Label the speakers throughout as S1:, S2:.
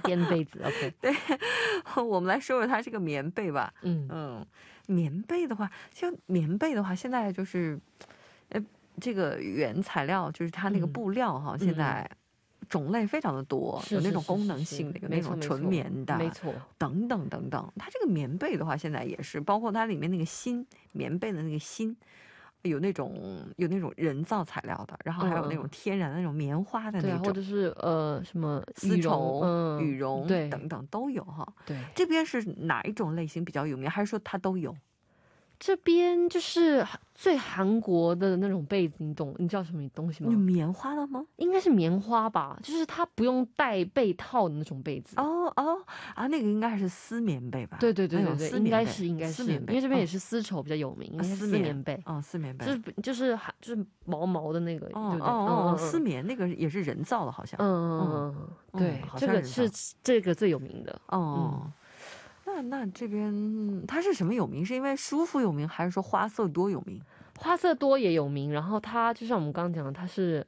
S1: 颠被子 OK
S2: 对，我们来说说它这个棉被吧。棉被的话，像棉被的话，现在就是这个原材料就是它那个布料哈，现在种类非常的多，有那种功能性的，有那种纯棉的，
S1: 没错，
S2: 等等等等。它这个棉被的话，现在也是包括它里面那个芯，棉被的那个芯，有那种人造材料的，然后还有那种天然的那种棉花的那种，
S1: 或者是什么
S2: 丝绸、羽绒等等都有哈。
S1: 对，
S2: 这边是哪一种类型比较有名，还是说它都有？
S1: 这边就是最韩国的那种被子，你懂？你知道什么东西吗？
S2: 棉花的吗？
S1: 应该是棉花吧，就是它不用带被套的那种被子。
S2: 那个应该是丝棉被吧？
S1: 对，应该是，因为这边也是丝绸比较有名，应该是丝棉被。
S2: 丝棉被
S1: 就是毛毛的那个。
S2: 丝棉那个也是人造的，好像。
S1: 对，这个最有名的。
S2: 那这边它是什么有名？是因为舒服有名，还是说花色多有名？
S1: 花色多也有名，然后它就像我们刚刚讲的，它是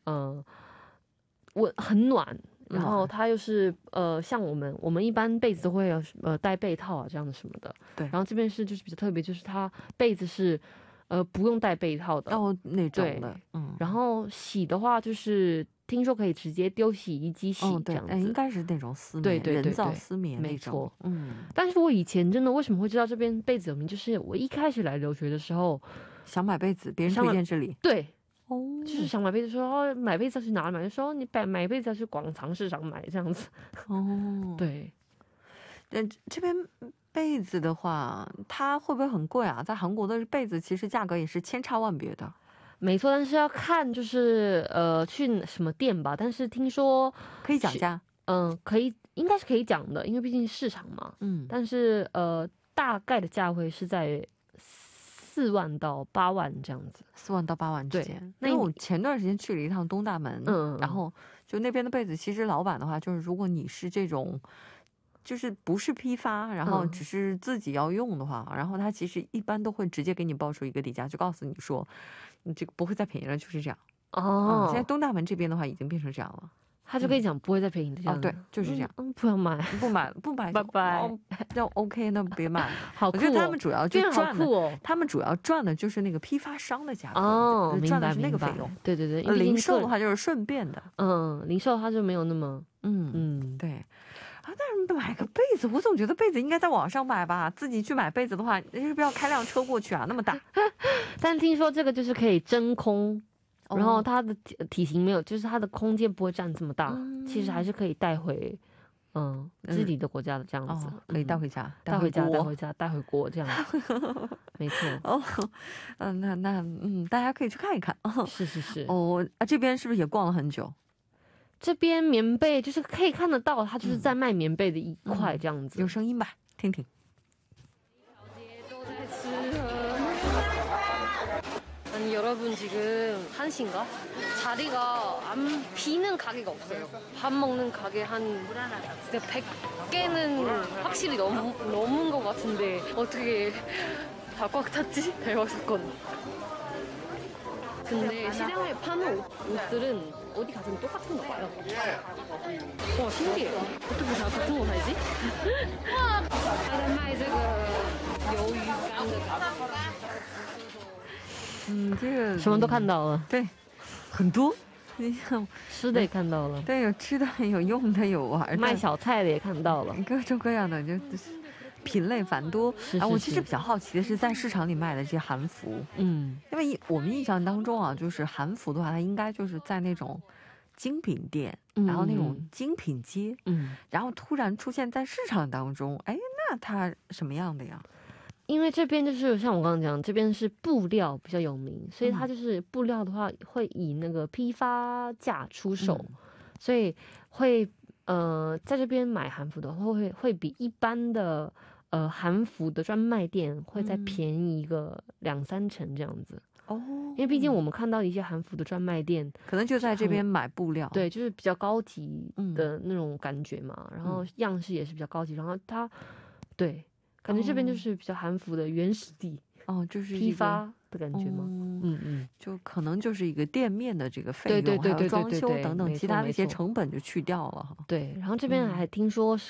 S1: 很暖，然后它又是像我们一般被子都会有带被套啊这样的什么的。对，然后这边是就是比较特别，就是它被子是不用带被套的
S2: 那种的。
S1: 然后洗的话就是听说可以直接丢洗衣机洗这样子。
S2: 应该是那种丝棉，人造丝棉那种。
S1: 没错。但是我以前真的为什么会知道这边被子有名，就是我一开始来留学的时候
S2: 想买被子，别人推荐这里。
S1: 对，就是想买被子，说买被子要去哪里买，说你买被子要去广场市场买这样子。对。
S2: 这边被子的话，它会不会很贵啊？在韩国的被子其实价格也是千差万别的。
S1: 没错，但是要看就是去什么店吧。但是听说
S2: 可以讲价，
S1: 可以，应该是可以讲的，因为毕竟市场嘛。但是大概的价位是在4万到8万这样子
S2: ，4万到8万之间。那我前段时间去了一趟东大门，然后就那边的被子，其实老板的话就是，如果你是这种。就是不是批发，然后只是自己要用的话，然后他其实一般都会直接给你报出一个底价，就告诉你说，你这个不会再便宜了，就是这样。现在东大门这边的话已经变成这样了，
S1: 他就跟你讲不会再便宜的这样。
S2: 对，就是这样。
S1: 不要买，
S2: 不买，拜拜。要 OK，那别买。
S1: 好酷，
S2: 我觉得他们主要就赚
S1: 的，
S2: 他们主要赚的就是那个批发商的价格，赚的是那个费用。
S1: 对，
S2: 零售的话就是顺便的。
S1: 零售它就没有那么，
S2: 对。但是买个被子，我总觉得被子应该在网上买吧，自己去买被子的话，是不是要开辆车过去啊？那么大。
S1: 但听说这个就是可以真空，然后它的体型没有，就是它的空间不会占这么大，其实还是可以带回自己的国家的这样子，
S2: 可以带回家，带
S1: 回国这样子。没错。
S2: 大家可以去看一看。
S1: 是。
S2: 这边是不是也逛了很久？
S1: 这边棉被就是可以看得到，它就是在卖棉被的一块这样子。
S2: 有声音吧，听听。
S1: 여러분 지금 1시인가? 자리가 안 비는 가게가 없어요. 밥 먹는 가게 한 100개는 확실히 넘은 것 같은데 어떻게 다 꽉 찼지? 대박 사건. 근데 시장에 파는 옷들은 어디 가든 똑같은가 봐요. 와, 신기해. 어떻게 다 같은 거 살지? 他在卖这个鱿鱼干的
S2: 这个
S1: 什么都看到了，
S2: 对，很多，
S1: 吃的也看到了，
S2: 对，有吃的，有用的，有玩的，
S1: 卖小菜的也看到了，
S2: 各种各样的，就是品类繁多。我其实比较好奇的是，在市场里卖的这些韩服，因为我们印象当中啊，就是韩服的话，它应该就是在那种精品店，然后那种精品街，然后突然出现在市场当中，那它什么样的呀？
S1: 因为这边就是像我刚刚讲，这边是布料比较有名，所以它就是布料的话会以那个批发价出售，所以会在这边买韩服的话会比一般的韩服的专卖店会再便宜一个2-3成这样子。因为毕竟我们看到一些韩服的专卖店，
S2: 可能就在这边买布料，
S1: 对，就是比较高级的那种感觉嘛，然后样式也是比较高级，然后它对。感觉这边就是比较韩服的原始地
S2: 就是
S1: 批发的感觉吗？
S2: 就可能就是一个店面的这个费用，还有装修等等其他的一些成本就去掉了。
S1: 对，然后这边还听说是